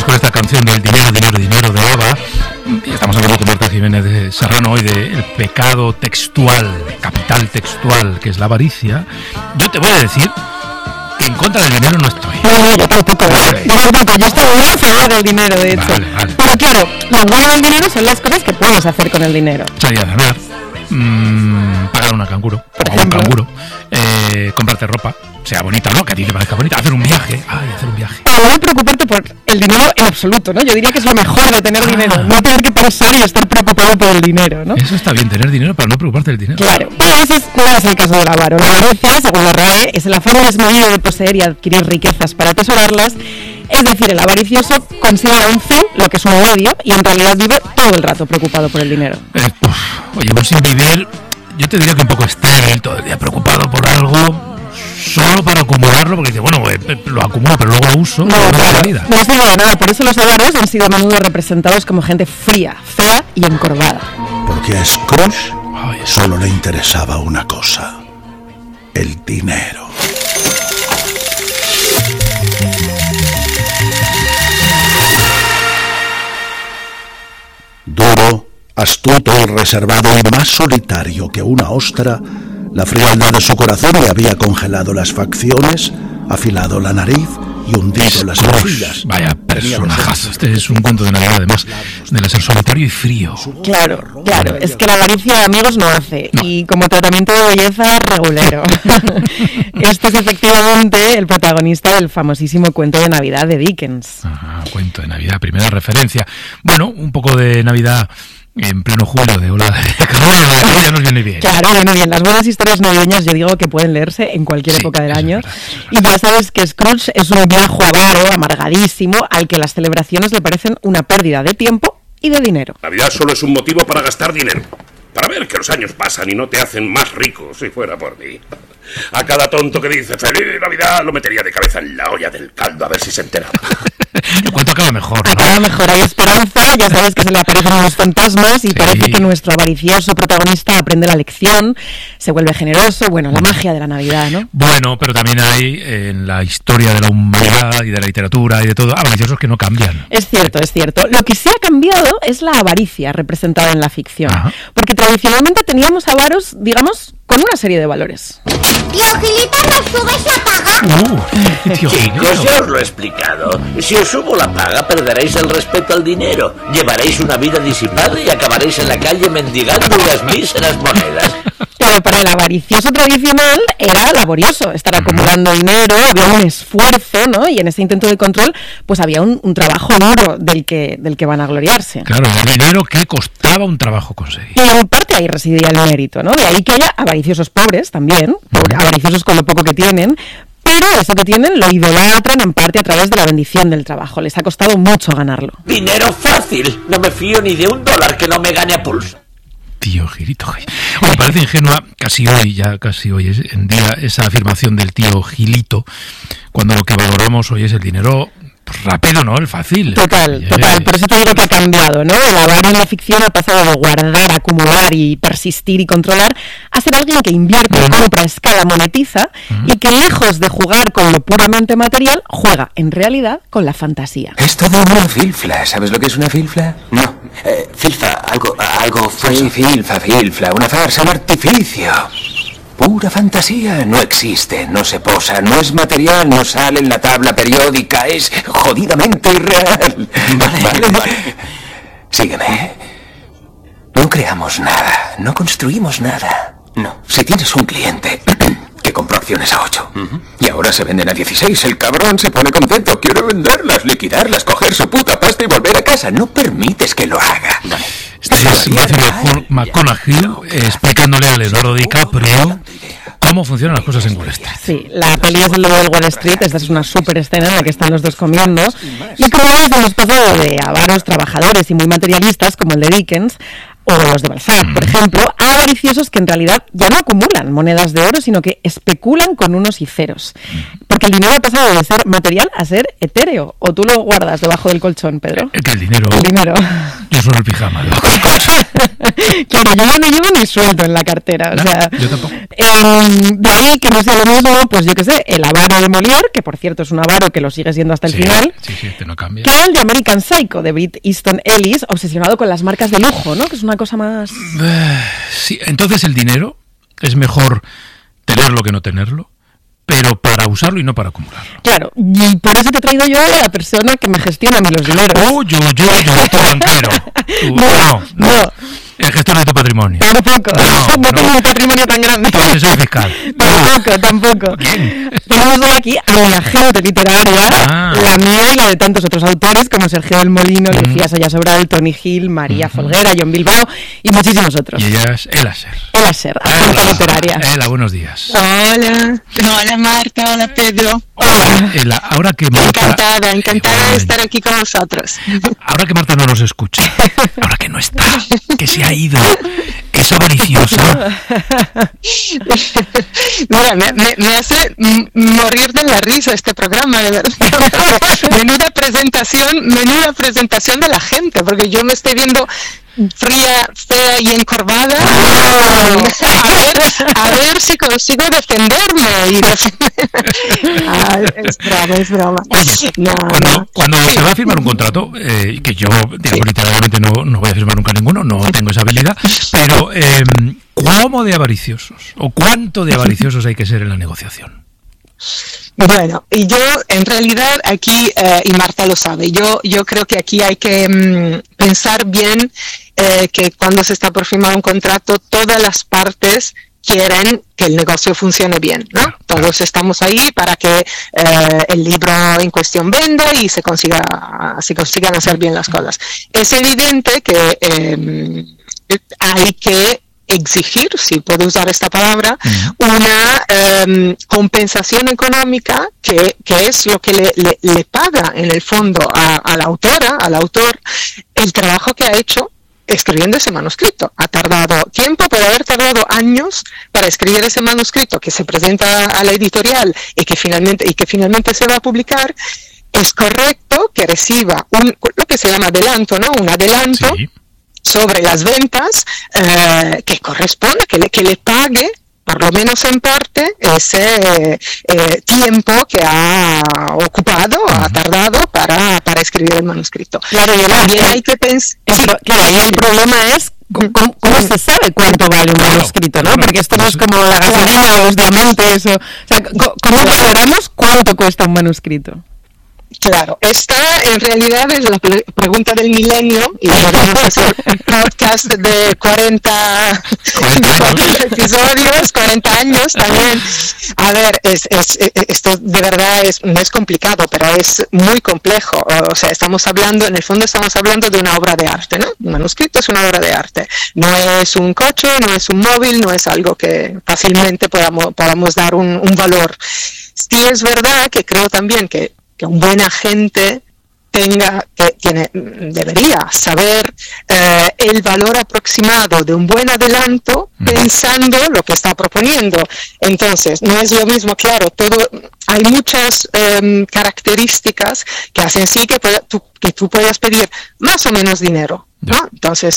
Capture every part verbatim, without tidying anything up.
con esta canción del dinero, dinero, dinero de ABBA. Y estamos hablando con Marta Jiménez de Serrano hoy del pecado textual, capital textual, que es la avaricia. Yo te voy a decir que en contra del dinero no estoy. No, yo tampoco, vale. Yo tampoco, yo estoy muy a favor del dinero, de hecho. Vale, vale. Pero claro, lo bueno del dinero son las cosas que podemos hacer con el dinero. Salir a cenar, mmm, pagar una canguro, por o un canguro, eh, comprarte ropa, sea bonita, ¿no? Que a ti te parezca bonita, hacer un viaje, ay, hacer un viaje. Pero no preocuparte por el dinero en absoluto, ¿no? Yo diría que es lo mejor de tener ah. dinero, no tener que pensar y estar preocupado por el dinero, ¿no? Eso está bien, tener dinero para no preocuparte del dinero. Claro, pero ese es, no es el caso del avaro. La avaricia, según la R A E, es el afán desmedido de poseer y adquirir riquezas para atesorarlas. Es decir, el avaricioso considera un fin lo que es un medio y en realidad vive todo el rato preocupado por el dinero. Eh, uf, oye, un sin vivir, yo te diría que un poco estéril, todo el día preocupado por algo solo para acumularlo, porque dice, bueno, eh, lo acumulo pero luego lo uso. No, no, claro, vida. no sirve de nada. Por eso los avaros han sido a menudo representados como gente fría, fea y encorvada. Porque a Scrooge Ay, solo le interesaba una cosa: el dinero. Duro, astuto y reservado y más solitario que una ostra, la frialdad de su corazón le había congelado las facciones, afilado la nariz y hundido las mejillas. Vaya personajazo. Este es un cuento de Navidad, además, de ser solitario y frío. Claro, claro. Es que la avaricia, amigos, no hace. No. Y como tratamiento de belleza, regulero. Este es efectivamente el protagonista del famosísimo cuento de Navidad de Dickens. Ajá, cuento de Navidad, primera referencia. Bueno, un poco de Navidad en pleno julio de ola de calor, ya nos viene bien. Claro, viene bien. Las buenas historias navideñas, yo digo que pueden leerse en cualquier sí, época del año. Verdad, y ya sabes que Scrooge es un viejo avaro, amargadísimo, al que las celebraciones le parecen una pérdida de tiempo y de dinero. Navidad solo es un motivo para gastar dinero. Para ver que los años pasan y no te hacen más rico, si fuera por mí. A cada tonto que dice ¡Feliz Navidad! Lo metería de cabeza en la olla del caldo a ver si se enteraba. El cuento acaba mejor, ¿no? Acaba mejor, hay esperanza, ya sabes que se le aparecen unos fantasmas y sí. Parece que nuestro avaricioso protagonista aprende la lección, se vuelve generoso, bueno, la magia de la Navidad, ¿no? Bueno, pero también hay en la historia de la humanidad y de la literatura y de todo, avariciosos que no cambian. Es cierto, es cierto. Lo que sí ha cambiado es la avaricia representada en la ficción. Ajá. Porque tradicionalmente teníamos avaros, digamos, con una serie de valores. Tío Gilito, ¿me subes la paga? Uh, tío Chicos, ya os lo he explicado. Si os subo la paga, perderéis el respeto al dinero. Llevaréis una vida disipada y acabaréis en la calle mendigando unas míseras monedas. Pero para el avaricioso tradicional era laborioso estar acumulando dinero, había un esfuerzo, ¿no? Y en ese intento de control, pues había un, un trabajo duro del que, del que van a gloriarse. Claro, el dinero que costaba un trabajo conseguir. Y en parte ahí residía el mérito, ¿no? De ahí que haya avariciosos pobres también, uh-huh. avariciosos con lo poco que tienen, pero eso que tienen lo idolatran en parte a través de la bendición del trabajo. Les ha costado mucho ganarlo. Dinero fácil. No me fío ni de un dólar que no me gane a pulso. Tío Gilito. Bueno, parece ingenua, casi hoy, ya casi hoy es en día, esa afirmación del tío Gilito, cuando lo que valoramos hoy es el dinero pues, rápido, ¿no? El fácil. Total, el total. Por eso te digo que ha cambiado, ¿no? El avaro en la ficción ha pasado de guardar, acumular y persistir y controlar a ser alguien que invierte, uh-huh. compra, escala, monetiza uh-huh. y que lejos de jugar con lo puramente material, juega en realidad con la fantasía. Es todo una filfla. ¿Sabes lo que es una filfla? No. Eh, filfa, algo, algo falso. Sí, filfa, filfla, una farsa, un artificio. Pura fantasía, no existe, no se posa, no es material, no sale en la tabla periódica, es jodidamente irreal. Vale, vale, vale. Sígueme. No creamos nada, no construimos nada. No. Si tienes un cliente que compró acciones a ocho uh-huh. y ahora se venden a dieciséis, el cabrón se pone contento, quiere venderlas, liquidarlas, coger su puta pasta y volver a casa. No permites que lo haga. Vale. Este es Matthew McConaughey explicándole a Leonardo DiCaprio cómo funcionan las cosas en Wall Street. Sí, la peli es el lobo del Wall Street. Esta es una súper escena en la que están los dos comiendo. Y como ves, hemos pasado de avaros trabajadores y muy materialistas, como el de Dickens, o los de Balzac, por ejemplo, a avariciosos que en realidad ya no acumulan monedas de oro, sino que especulan con unos y ceros. Porque el dinero ha pasado de ser material a ser etéreo. ¿O tú lo guardas debajo del colchón, Pedro? El, el dinero... El dinero... Yo solo el pijama. ¿No? Claro, yo no llevo ni sueldo en la cartera. O No, sea, yo tampoco. Eh, de ahí que no sea lo mismo, pues yo qué sé, el avaro de Molière, que por cierto es un avaro que lo sigue siendo hasta el Sí, final, sí, sí, este no cambia. que el de American Psycho, de Bret Easton Ellis, obsesionado con las marcas de lujo, ¿no? Que es una cosa más... Eh, Sí, entonces el dinero es mejor tenerlo que no tenerlo, pero para usarlo y no para acumularlo. Claro, y por eso te he traído yo a la persona que me gestiona a mí los dineros. Uy, uy, uy, uy, tu banquero. Tu- No, no. El gestor de tu patrimonio. Tampoco, No, no, no. tengo un patrimonio tan grande. Tu asesor fiscal. Tampoco, tampoco. ¿Quién? Tenemos hoy aquí a una gente literaria, Ah. la mía y la de tantos otros autores como Sergio del Molino, Lucía Saya Sobral, Tony Gil, María Folguera, John Bilbao y muchísimos otros. Y ella es Ela Ser. Ela Ser, agente literaria. Ela, buenos días. Hola, hola Marta, hola Pedro. Hola, Ela, ahora que Marta... Encantada, encantada de Igualmente. estar aquí con vosotros. Ahora que Marta no nos escucha, ahora que no está, que se ha ido, es avariciosa. Mira, me, me, me hace m- morir de la risa este programa, de verdad. Menuda presentación, menuda presentación de la gente, porque yo me estoy viendo fría, fea y encorvada. A ver, a ver si consigo defenderme. Y defender- ah, es broma, es broma. No, Cuando, no. cuando se va a firmar un contrato, eh, que yo, digamos, literalmente no, no voy a firmar nunca ninguno, no tengo esa habilidad, pero eh, ¿cómo de avariciosos o cuánto de avariciosos hay que ser en la negociación? Bueno, y yo en realidad aquí, eh, y Marta lo sabe, yo, yo creo que aquí hay que mm, pensar bien eh, que cuando se está por firmar un contrato, todas las partes quieren que el negocio funcione bien, ¿no? Claro, Todos claro. estamos ahí para que eh, el libro en cuestión venda y se consiga, se consigan hacer bien las cosas. Es evidente que eh, hay que exigir, si puedo usar esta palabra, una eh, compensación económica que, que es lo que le, le, le paga en el fondo a, a la autora, al autor, el trabajo que ha hecho escribiendo ese manuscrito. Ha tardado tiempo, puede haber tardado años para escribir ese manuscrito que se presenta a la editorial y que finalmente, y que finalmente se va a publicar. Es correcto que reciba un, lo que se llama adelanto, ¿no? Un adelanto. Sí. Sobre las ventas eh, que corresponde, que le, que le pague, por lo menos en parte, ese eh, tiempo que ha ocupado, ha tardado para, para escribir el manuscrito. Claro, y el- También hay que pensar... El pro- claro, ahí el problema es cómo, cómo se sabe cuánto vale un Claro, manuscrito, ¿no? claro. Porque esto no es como la gasolina o los diamantes. O, o sea, co- ¿cómo valoramos cuánto cuesta un manuscrito? Claro, esta en realidad es la pre- pregunta del milenio y podemos hacer un podcast de cuarenta, cuarenta episodios, cuarenta años también. A ver, es, es, es- esto de verdad es, no es complicado, pero es muy complejo. O sea, estamos hablando, en el fondo estamos hablando de una obra de arte, ¿no? Un manuscrito es una obra de arte. No es un coche, no es un móvil, no es algo que fácilmente podamos, podamos dar un, un valor. Sí es verdad que creo también que que un buen agente tenga, que tiene, debería saber eh, el valor aproximado de un buen adelanto pensando lo que está proponiendo. Entonces, no es lo mismo, claro, todo, hay muchas eh, características que hacen sí que, pueda, tú, que tú puedas pedir más o menos dinero, ¿no? Entonces,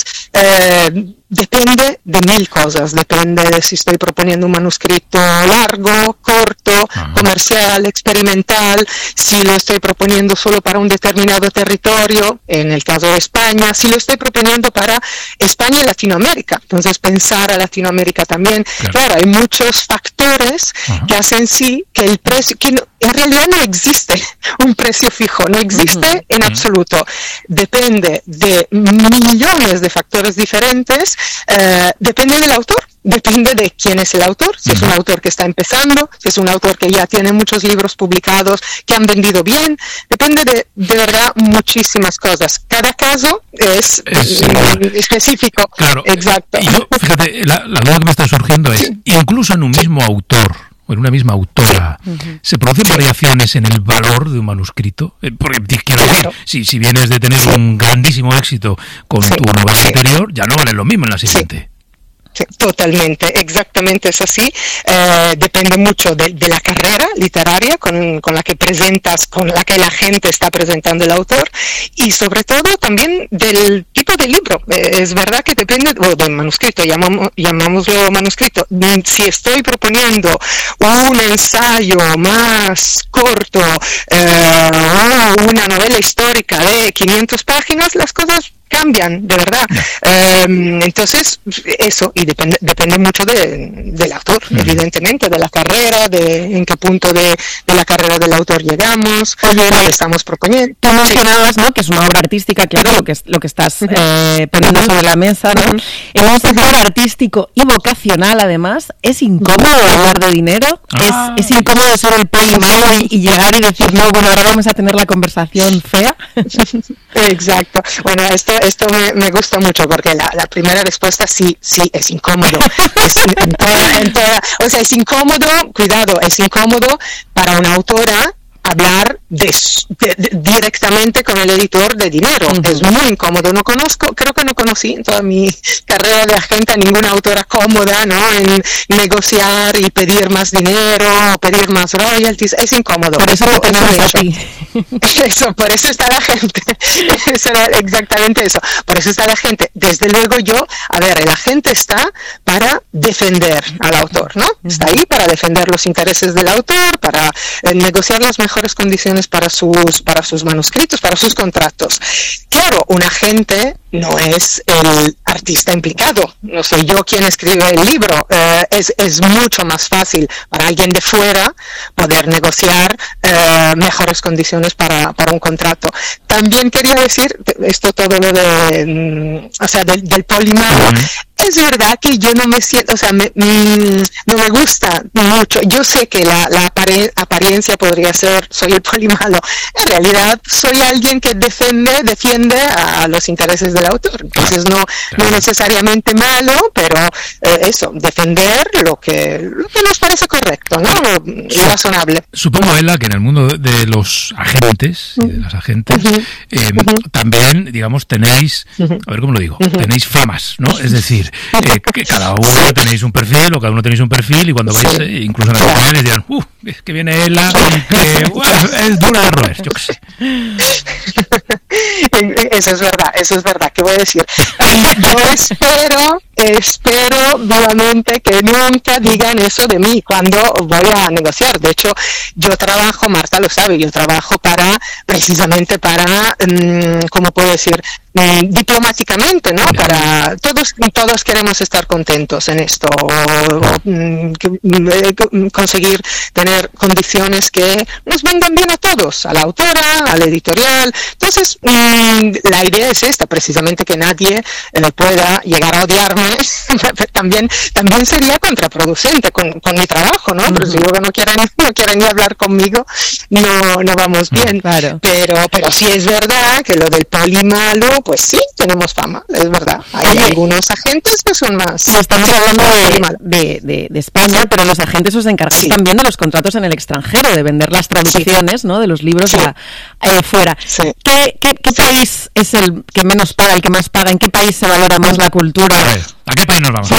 eh, depende de mil cosas, depende de si estoy proponiendo un manuscrito largo, corto, Ajá. comercial, experimental, si lo estoy proponiendo solo para un determinado territorio, en el caso de España, si lo estoy proponiendo para España y Latinoamérica, entonces pensar a Latinoamérica también, Claro. claro, hay muchos factores Ajá. que hacen sí que el precio, que no- en realidad no existe un precio fijo, no existe en absoluto, depende de millones de factores diferentes, eh, depende del autor, depende de quién es el autor, si es un autor que está empezando, si es un autor que ya tiene muchos libros publicados que han vendido bien, depende de, de verdad muchísimas cosas. Cada caso es, Es, mm, eh, específico. Claro. Exacto. Y yo, fíjate, la, la duda que me está surgiendo es, incluso en un mismo autor o en una misma autora, ¿se producen variaciones en el valor de un manuscrito? Eh, Porque te quiero decir, Claro. si, si vienes de tener un grandísimo éxito con Sí, tu novela sí. anterior, ya no vale lo mismo en la siguiente. Sí, totalmente, exactamente es así. Eh, depende mucho de, de la carrera literaria con, con la que presentas, con la que la gente está presentando el autor, y sobre todo también del tipo de libro. Eh, es verdad que depende, o del manuscrito, llamamos, llamámoslo manuscrito. Si estoy proponiendo un ensayo más corto, eh, o una novela histórica de quinientas páginas, las cosas cambian, de verdad. Eh, entonces, eso, y depende, depende mucho de, del autor, mm. evidentemente, de la carrera, de en qué punto de, de la carrera del autor llegamos, Oye, lo que estamos proponiendo. Tú mencionabas, ¿no?, que es una obra artística, claro, lo que, es, lo que estás eh, poniendo sobre la mesa, ¿no? En un sector artístico y vocacional, además, ¿es incómodo hablar de dinero? Ah. ¿Es, ¿Es incómodo ser el poli malo y, y llegar y decir, no, bueno, ahora vamos a tener la conversación fea? Exacto. Bueno, esto Esto me, me gusta mucho porque la, la primera respuesta sí, sí, es incómodo. Es, en toda, en toda, o sea, es incómodo, cuidado, es incómodo para una autora hablar de, de, de, directamente con el editor de dinero. Uh-huh. Es muy incómodo. No conozco, creo que no conocí en toda mi carrera de agente a ninguna autora cómoda, ¿no?, en negociar y pedir más dinero, o pedir más royalties. Es incómodo. Por eso lo tenemos a ti. Eso, por eso está la gente. Eso era exactamente eso. Por eso está la gente. Desde luego yo, a ver, el agente está para defender al autor, ¿no? Está ahí para defender los intereses del autor, para eh, negociar las mejores condiciones para sus para sus manuscritos, para sus contratos. Claro, un agente no es el artista implicado, no soy yo quien escribe el libro. Eh, es, es mucho más fácil para alguien de fuera poder negociar eh, mejores condiciones para, para un contrato. También quería decir, esto todo lo de, o sea, del, del polimalo, es verdad que yo no me siento, o sea, me, mm, no me gusta mucho. Yo sé que la, la apare- apariencia podría ser, soy el polimalo. En realidad, soy alguien que defiende, defiende a los intereses del autor. Entonces, no, no necesariamente malo, pero eh, eso, defender lo que, lo que nos parece correcto, ¿no? Y razonable. Supongo, Ela, que en el mundo de los agentes y de las agentes, uh-huh. eh, uh-huh. también, digamos, tenéis, uh-huh. a ver cómo lo digo, uh-huh. tenéis famas, ¿no? Es decir, Eh, que cada uno tenéis un perfil o cada uno tenéis un perfil y cuando vais sí. eh, incluso en las reuniones dirán, uh, es que viene Ela, que bueno, es dura de roer, yo qué sé. Eso es verdad, eso es verdad, ¿qué voy a decir? Yo espero, espero vivamente que nunca digan eso de mí cuando voy a negociar. De hecho, yo trabajo, Marta lo sabe, yo trabajo para, precisamente para, um, ¿cómo puedo decir? Um, diplomáticamente, ¿no? Para, todos, todos queremos estar contentos en esto, o, o um, que, um, conseguir tener condiciones que nos vengan bien a todos, a la autora, al editorial. Entonces, um, la idea es esta, precisamente, que nadie eh, pueda llegar a odiarme. también también sería contraproducente con, con mi trabajo, ¿no? Uh-huh. Pero si luego no quieren, no quieren ni hablar conmigo, no, no vamos bien. Claro. Pero, pero sí es verdad que lo del polimalo, pues sí, tenemos fama, es verdad. Hay Oye, algunos agentes que son más... No estamos hablando de, de, de, de España, pero los agentes os encargáis sí. también de los contratos en el extranjero, de vender las traducciones, sí. ¿no?, de los libros sí. a, a fuera. Sí. ¿Qué, qué, qué país es el que menos paga, el que más paga? ¿En qué país se valora más la cultura? A ver, ¿a qué país nos vamos?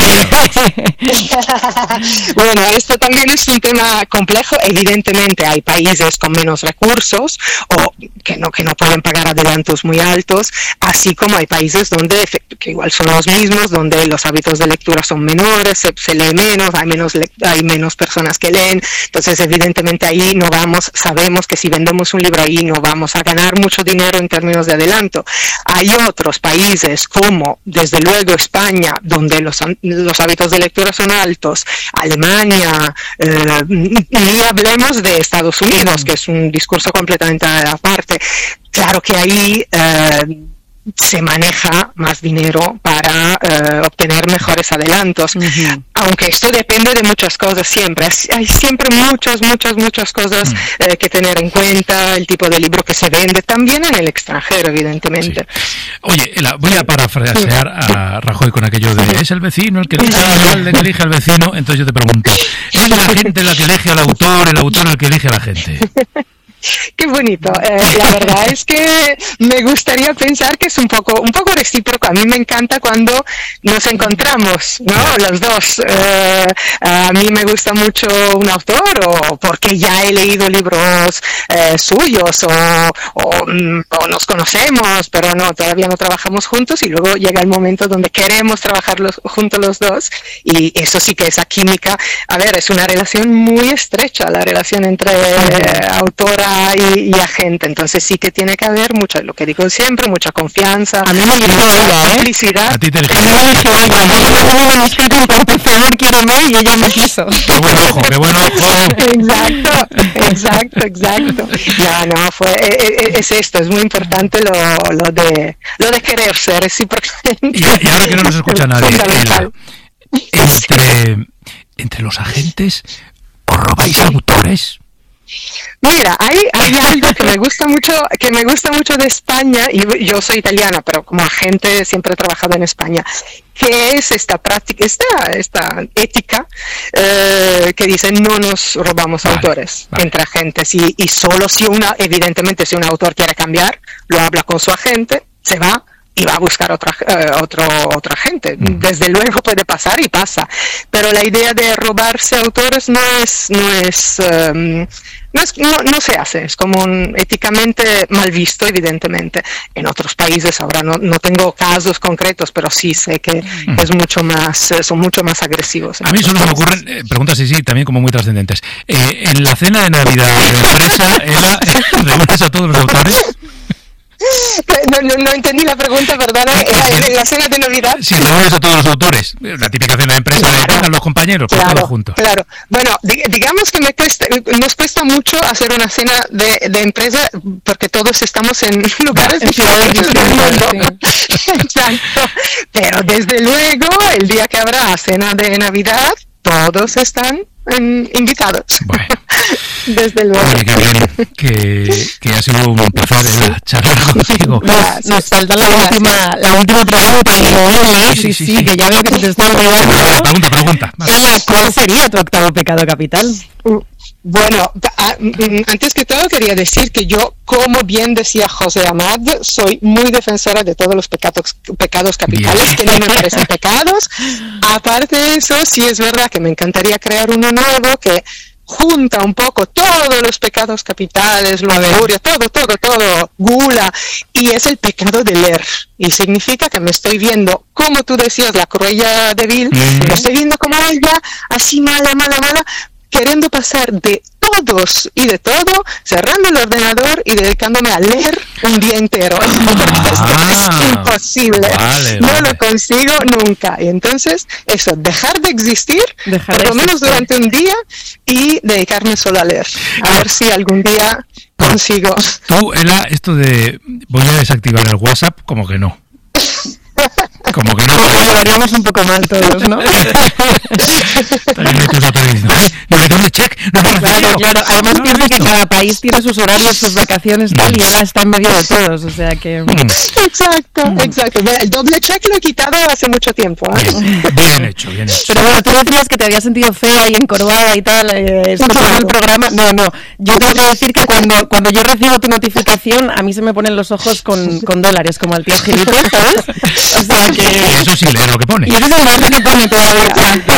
Bueno, esto también es un tema complejo. Evidentemente hay países con menos recursos o que no que no pueden pagar adelantos muy altos, así como hay países donde que igual son los mismos, donde los hábitos de lectura son menores, se, se lee menos, hay menos hay menos personas que leen. Entonces, evidentemente ahí no vamos, sabemos que si vendemos un libro ahí no vamos a ganar mucho dinero en términos de adelanto. Hay otros países como, desde luego, España, donde los los hábitos de lectura son altos, Alemania, eh, ni hablemos de Estados Unidos, que es un discurso completamente aparte. Claro que ahí eh, se maneja más dinero para eh, obtener mejores adelantos, uh-huh. aunque esto depende de muchas cosas siempre. Hay siempre muchas, muchas, muchas cosas uh-huh. eh, que tener en cuenta, el tipo de libro que se vende, también en el extranjero, evidentemente. Sí. Oye, Ela, voy a parafrasear a Rajoy con aquello de es el vecino el que elige al alcalde, que elige al vecino. Entonces yo te pregunto, ¿es la gente la que elige al autor, el autor el que elige a la gente? Qué bonito. Eh, la verdad es que me gustaría pensar que es un poco, un poco recíproco. A mí me encanta cuando nos encontramos, ¿no? Los dos. Eh, a mí me gusta mucho un autor o porque ya he leído libros eh, suyos o, o, o nos conocemos, pero no, todavía no trabajamos juntos y luego llega el momento donde queremos trabajar los, juntos los dos y eso sí que esa química. A ver, es una relación muy estrecha, la relación entre eh, autora Y, y agente, entonces sí que tiene que haber mucha, lo que digo siempre, mucha confianza, a mí me eligió ella, ¿eh? Complicidad. A ti te eligió. A mí me eligió ella, me escrito un por favor, quiéreme, y ella me quiso. Qué buen ojo, qué buen ojo. Exacto, exacto, exacto. No, no, fue, es, es esto, es muy importante lo, lo de lo de quererse recíprocamente. Y, y ahora que no nos escucha nadie, el, entre, entre los agentes, ¿os robáis autores? Mira, hay, hay algo que me gusta mucho, que me gusta mucho de España, y yo soy italiana, pero como agente siempre he trabajado en España, que es esta práctica, esta, esta ética eh, que dice no nos robamos vale, autores vale. entre agentes y, y solo si una, evidentemente si un autor quiere cambiar, lo habla con su agente, se va y va a buscar otra, eh, otro, otra gente. Mm. Desde luego puede pasar y pasa. Pero la idea de robarse autores no es, no es, um, no, es no, no se hace. Es como un, éticamente mal visto, evidentemente. En otros países ahora no, no tengo casos concretos, pero sí sé que mm. es mucho más, son mucho más agresivos. A mí solo se me ocurren eh, preguntas, sí, sí, también como muy trascendentes. Eh, en la cena de Navidad de la empresa, ¿era, ¿reúnes a todos los autores? No, no, no entendí la pregunta, perdona. ¿Era en la cena de Navidad? Sí, reúnes a todos los autores. La típica cena de empresa, claro. Vengan los compañeros, pues claro, todos juntos. Claro, bueno, digamos que me cuesta, nos cuesta mucho hacer una cena de, de empresa porque todos estamos en lugares diferentes del mundo. Sí. Exacto. Pero desde luego, el día que habrá cena de Navidad, todos están invitados. Bueno. Desde luego. Oye, qué bien, que, que ha sido un placer charlar contigo. Nos, nos falta la última, la última pregunta, ¿eh? Sí, sí, sí, sí, que ya veo que se te está olvidando. Pregunta, pregunta. Ella, ¿cuál sería tu octavo pecado capital? Bueno, antes que todo quería decir que yo, como bien decía José Amad, soy muy defensora de todos los pecados, pecados capitales, bien. Que no me parecen pecados. Aparte de eso, sí es verdad que me encantaría crear uno nuevo que junta un poco todos los pecados capitales, lujuria, todo, todo, todo, gula, y es el pecado de leer. Y significa que me estoy viendo, como tú decías, la Cruella de Vil, mm-hmm. me estoy viendo como ella, así mala, mala, mala, queriendo pasar de todos y de todo, cerrando el ordenador y dedicándome a leer un día entero. Ah, es imposible. Vale, no vale. lo consigo nunca. Y entonces, eso, dejar de existir, dejar por lo menos existir. Durante un día, y dedicarme solo a leer. A ver si algún día consigo. Tú, Ela, esto de voy a desactivar el WhatsApp, como que no. Como que no. Lo llevaríamos un poco mal todos, ¿no? No le doy check, no me Claro, claro. Además no, piensa no, que cada país tiene sus horarios, sus vacaciones, tal, y ella está en medio de todos, o sea que... Exacto, exacto. El doble check lo he quitado hace mucho tiempo. ¿eh? Bien, bien hecho, bien hecho. Pero bueno, tú decías que te habías sentido fea y encorvada y tal, eh, escuchando el programa. No, no. Yo tengo que decir que cuando, cuando yo recibo tu notificación, a mí se me ponen los ojos con, con dólares, como al tío Gilito, ¿sabes? O sea que... Y eso sí leer lo que pone. Y eso es más lo que pone todavía.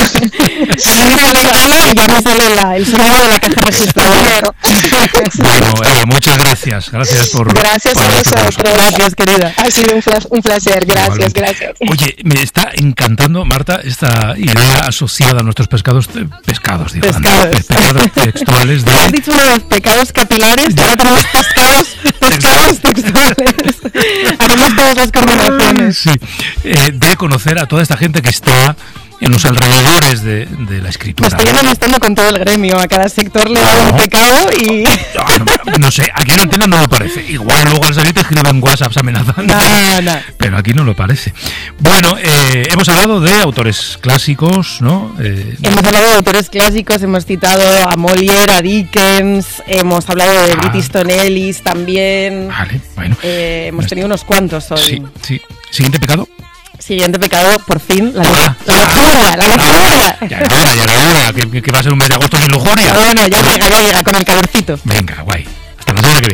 Y ya me sale la, el sonido de la caja registradora. Bueno, eh, muchas gracias. Gracias por... Gracias por a vosotros. Gracias, querida. Ha sido un, un placer. Gracias, gracias. Oye, me está encantando, Marta, esta idea asociada a nuestros pescados... Pescados, digo. Pescados. Pescados textuales de... Has dicho uno de los pecados capilares, ahora tenemos pescados, pescados textuales. Haremos todas las combinaciones. Sí, eh, de conocer a toda esta gente que está en los alrededores de, de la escritura. Me estoy enemistando con todo el gremio, a cada sector le da no. un pecado y... No, no sé, aquí en Antena no lo parece. Igual luego al salir te escriben WhatsApps amenazando. No, no. Pero aquí no lo parece. Bueno, eh, hemos hablado de autores clásicos, ¿no? Eh, hemos hablado de autores clásicos, hemos citado a Molière, a Dickens, hemos hablado de ah. Bret Easton Ellis también. Vale, bueno. Eh, hemos tenido unos cuantos hoy. Sí, sí. ¿Siguiente pecado? Siguiente pecado, por fin, la, ah, la lujuria, la lujuria. Ya era hora, ya era hora, que, que va a ser un mes de agosto sin lujuria. Bueno, ya llega, ya llega, con el calorcito. Venga, guay. Hasta luego. la semana que viene.